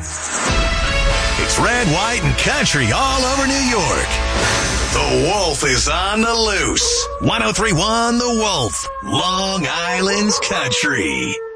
It's red, white, and country all over New York. The Wolf is on the loose. 103.1 The Wolf, Long Island's country.